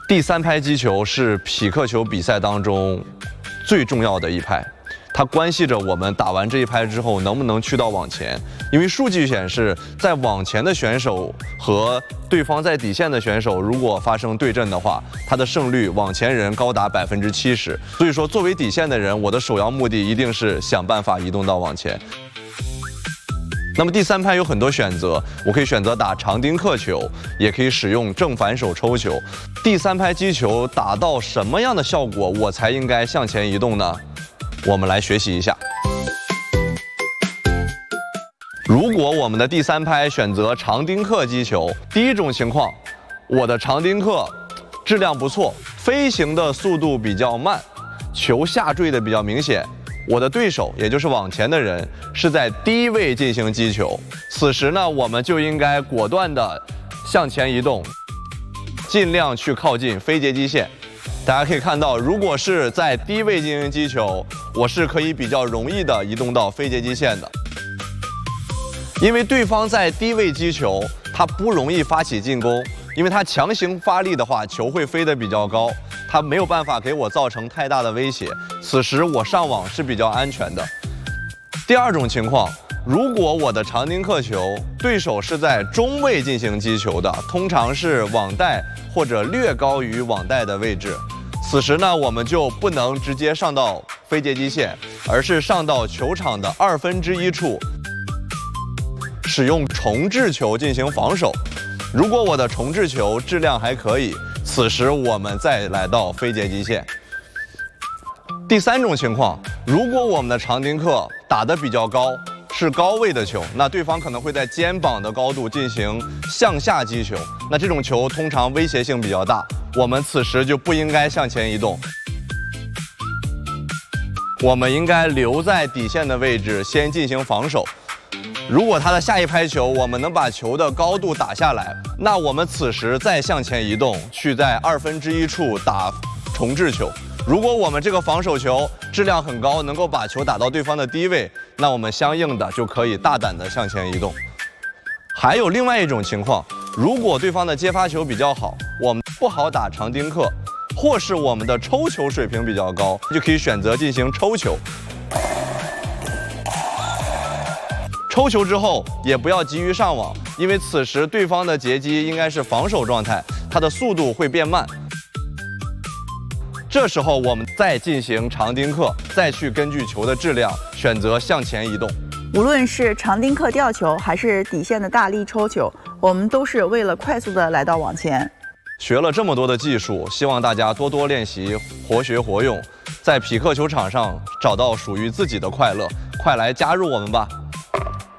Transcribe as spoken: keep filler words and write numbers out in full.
第三拍击球是匹克球比赛当中最重要的一拍，它关系着我们打完这一拍之后能不能去到网前。因为数据显示，在网前的选手和对方在底线的选手如果发生对阵的话，他的胜率网前人高达百分之七十。所以说，作为底线的人，我的首要目的一定是想办法移动到网前。 那么第三拍有很多选择，我可以选择打长丁克球，也可以使用正反手抽球。第三拍击球打到什么样的效果，我才应该向前移动呢？我们来学习一下。如果我们的第三拍选择长丁克击球，第一种情况，我的长丁克质量不错，飞行的速度比较慢，球下坠的比较明显。 我的对手，也就是网前的人，是在低位进行击球。此时呢，我们就应该果断地向前移动，尽量去靠近非截击线。大家可以看到，如果是在低位进行击球，我是可以比较容易地移动到非截击线的。因为对方在低位击球，他不容易发起进攻，因为他强行发力的话，球会飞得比较高。 它没有办法给我造成太大的威胁，此时我上网是比较安全的。第二种情况，如果我的长丁克球对手是在中位进行击球的，通常是网带或者略高于网带的位置，此时呢，我们就不能直接上到非截击线，而是上到球场的二分之一处，使用重置球进行防守。如果我的重置球质量还可以。 此时我们再来到非截击线。第三种情况，如果我们的长丁克打得比较高，是高位的球，那对方可能会在肩膀的高度进行向下击球，那这种球通常威胁性比较大，我们此时就不应该向前移动，我们应该留在底线的位置先进行防守。 如果他的下一拍球，我们能把球的高度打下来，那我们此时再向前移动，去在二分之一处打重置球。如果我们这个防守球质量很高，能够把球打到对方的低位，那我们相应的就可以大胆的向前移动。还有另外一种情况，如果对方的接发球比较好，我们不好打长丁克，或是我们的抽球水平比较高，就可以选择进行抽球。 抽球之后也不要急于上网，因为此时对方的截击应该是防守状态，它的速度会变慢。这时候我们再进行长丁克，再去根据球的质量选择向前移动。 无论是长丁克吊球，还是底线的大力抽球，我们都是为了快速的来到网前。 学了这么多的技术，希望大家多多练习，活学活用，在匹克球场上找到属于自己的快乐。快来加入我们吧！